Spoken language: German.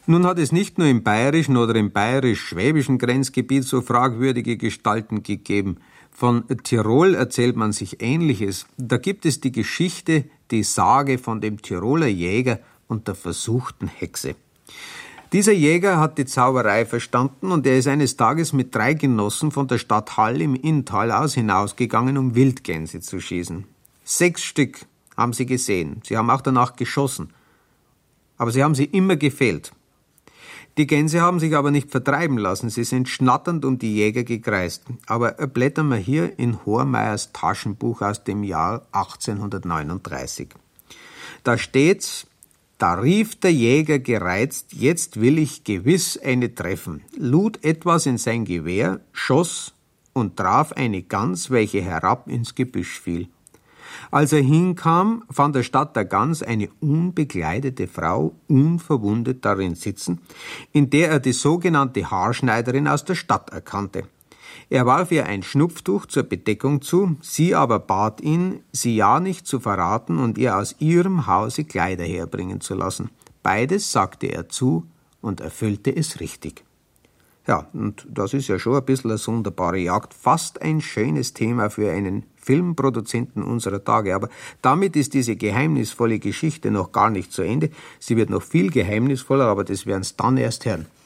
Nun hat es nicht nur im bayerischen oder im bayerisch-schwäbischen Grenzgebiet so fragwürdige Gestalten gegeben. Von Tirol erzählt man sich Ähnliches. Da gibt es die Geschichte, die Sage von dem Tiroler Jäger und der versuchten Hexe. Dieser Jäger hat die Zauberei verstanden und er ist eines Tages mit 3 Genossen von der Stadt Hall im Inntal aus hinausgegangen, um Wildgänse zu schießen. 6 Stück haben sie gesehen. Sie haben auch danach geschossen. Aber sie haben sie immer gefehlt. Die Gänse haben sich aber nicht vertreiben lassen. Sie sind schnatternd um die Jäger gekreist. Aber blättern wir hier in Hohrmeyers Taschenbuch aus dem Jahr 1839. Da steht's: Da rief der Jäger gereizt, jetzt will ich gewiss eine treffen, lud etwas in sein Gewehr, schoss und traf eine Gans, welche herab ins Gebüsch fiel. Als er hinkam, fand er statt der Gans eine unbekleidete Frau unverwundet darin sitzen, in der er die sogenannte Haarschneiderin aus der Stadt erkannte. Er warf ihr ein Schnupftuch zur Bedeckung zu, sie aber bat ihn, sie ja nicht zu verraten und ihr aus ihrem Hause Kleider herbringen zu lassen. Beides sagte er zu und erfüllte es richtig. Ja, und das ist ja schon ein bisschen eine sonderbare Jagd, fast ein schönes Thema für einen Filmproduzenten unserer Tage. Aber damit ist diese geheimnisvolle Geschichte noch gar nicht zu Ende. Sie wird noch viel geheimnisvoller, aber das werden Sie dann erst hören.